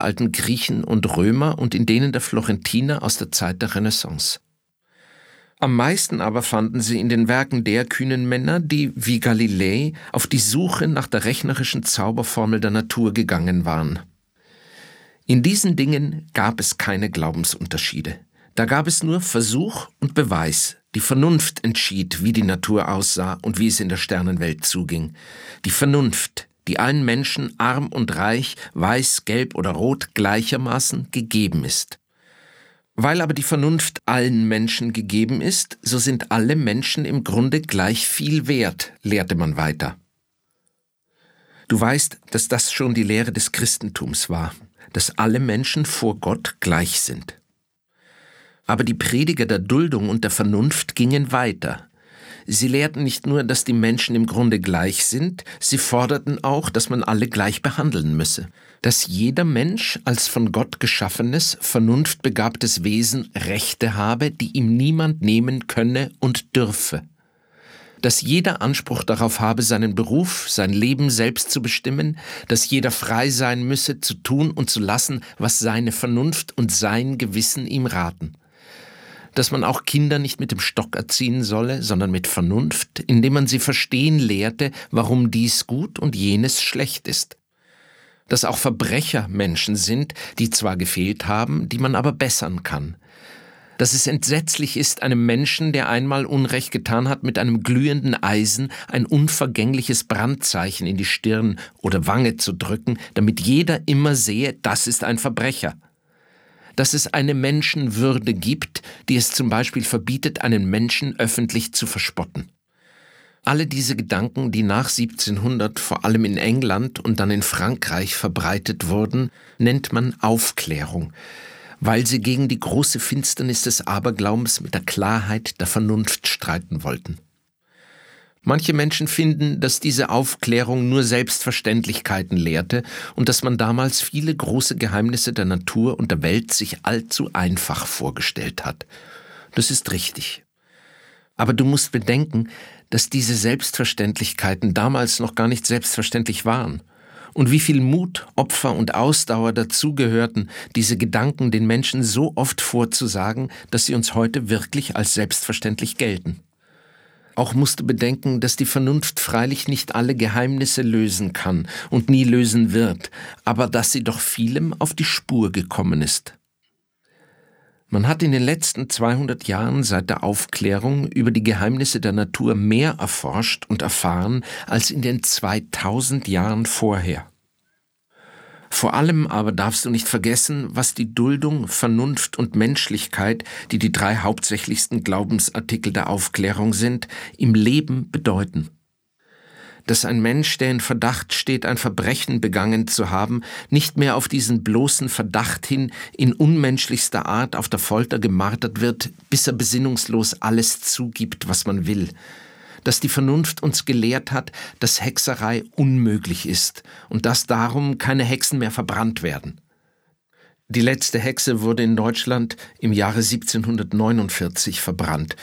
alten Griechen und Römer und in denen der Florentiner aus der Zeit der Renaissance. Am meisten aber fanden sie in den Werken der kühnen Männer, die, wie Galilei, auf die Suche nach der rechnerischen Zauberformel der Natur gegangen waren. In diesen Dingen gab es keine Glaubensunterschiede. Da gab es nur Versuch und Beweis. Die Vernunft entschied, wie die Natur aussah und wie es in der Sternenwelt zuging. Die Vernunft, die allen Menschen, arm und reich, weiß, gelb oder rot, gleichermaßen gegeben ist. Weil aber die Vernunft allen Menschen gegeben ist, so sind alle Menschen im Grunde gleich viel wert, lehrte man weiter. Du weißt, dass das schon die Lehre des Christentums war, dass alle Menschen vor Gott gleich sind. Aber die Prediger der Duldung und der Vernunft gingen weiter. Sie lehrten nicht nur, dass die Menschen im Grunde gleich sind, sie forderten auch, dass man alle gleich behandeln müsse, dass jeder Mensch als von Gott geschaffenes, vernunftbegabtes Wesen Rechte habe, die ihm niemand nehmen könne und dürfe, dass jeder Anspruch darauf habe, seinen Beruf, sein Leben selbst zu bestimmen, dass jeder frei sein müsse, zu tun und zu lassen, was seine Vernunft und sein Gewissen ihm raten. Dass man auch Kinder nicht mit dem Stock erziehen solle, sondern mit Vernunft, indem man sie verstehen lehrte, warum dies gut und jenes schlecht ist. Dass auch Verbrecher Menschen sind, die zwar gefehlt haben, die man aber bessern kann. Dass es entsetzlich ist, einem Menschen, der einmal Unrecht getan hat, mit einem glühenden Eisen ein unvergängliches Brandzeichen in die Stirn oder Wange zu drücken, damit jeder immer sehe, das ist ein Verbrecher. Dass es eine Menschenwürde gibt, die es zum Beispiel verbietet, einen Menschen öffentlich zu verspotten. Alle diese Gedanken, die nach 1700 vor allem in England und dann in Frankreich verbreitet wurden, nennt man Aufklärung, weil sie gegen die große Finsternis des Aberglaubens mit der Klarheit der Vernunft streiten wollten. Manche Menschen finden, dass diese Aufklärung nur Selbstverständlichkeiten lehrte und dass man damals viele große Geheimnisse der Natur und der Welt sich allzu einfach vorgestellt hat. Das ist richtig. Aber du musst bedenken, dass diese Selbstverständlichkeiten damals noch gar nicht selbstverständlich waren. Und wie viel Mut, Opfer und Ausdauer dazugehörten, diese Gedanken den Menschen so oft vorzusagen, dass sie uns heute wirklich als selbstverständlich gelten. Auch musst du bedenken, dass die Vernunft freilich nicht alle Geheimnisse lösen kann und nie lösen wird, aber dass sie doch vielem auf die Spur gekommen ist. Man hat in den letzten 200 Jahren seit der Aufklärung über die Geheimnisse der Natur mehr erforscht und erfahren als in den 2000 Jahren vorher. Vor allem aber darfst du nicht vergessen, was die Duldung, Vernunft und Menschlichkeit, die die 3 hauptsächlichsten Glaubensartikel der Aufklärung sind, im Leben bedeuten. Dass ein Mensch, der in Verdacht steht, ein Verbrechen begangen zu haben, nicht mehr auf diesen bloßen Verdacht hin in unmenschlichster Art auf der Folter gemartert wird, bis er besinnungslos alles zugibt, was man will. Dass die Vernunft uns gelehrt hat, dass Hexerei unmöglich ist und dass darum keine Hexen mehr verbrannt werden. Die letzte Hexe wurde in Deutschland im Jahre 1749 verbrannt,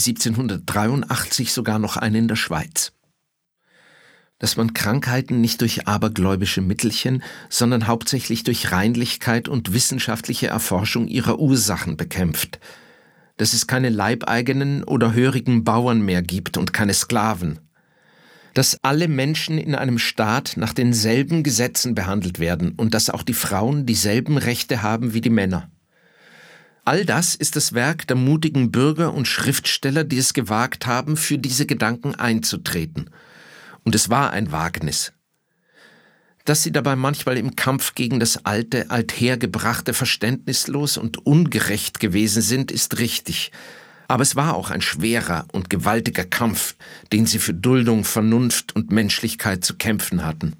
1783 sogar noch eine in der Schweiz. Dass man Krankheiten nicht durch abergläubische Mittelchen, sondern hauptsächlich durch Reinlichkeit und wissenschaftliche Erforschung ihrer Ursachen bekämpft. Dass es keine leibeigenen oder hörigen Bauern mehr gibt und keine Sklaven. Dass alle Menschen in einem Staat nach denselben Gesetzen behandelt werden und dass auch die Frauen dieselben Rechte haben wie die Männer. All das ist das Werk der mutigen Bürger und Schriftsteller, die es gewagt haben, für diese Gedanken einzutreten. Und es war ein Wagnis. Dass sie dabei manchmal im Kampf gegen das alte, althergebrachte verständnislos und ungerecht gewesen sind, ist richtig. Aber es war auch ein schwerer und gewaltiger Kampf, den sie für Duldung, Vernunft und Menschlichkeit zu kämpfen hatten.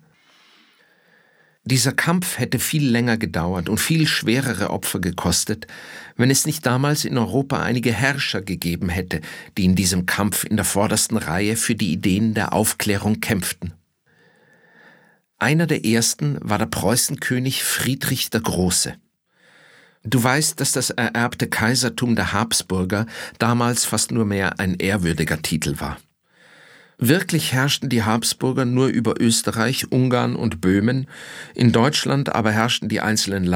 Dieser Kampf hätte viel länger gedauert und viel schwerere Opfer gekostet, wenn es nicht damals in Europa einige Herrscher gegeben hätte, die in diesem Kampf in der vordersten Reihe für die Ideen der Aufklärung kämpften. Einer der ersten war der Preußenkönig Friedrich der Große. Du weißt, dass das ererbte Kaisertum der Habsburger damals fast nur mehr ein ehrwürdiger Titel war. Wirklich herrschten die Habsburger nur über Österreich, Ungarn und Böhmen, in Deutschland aber herrschten die einzelnen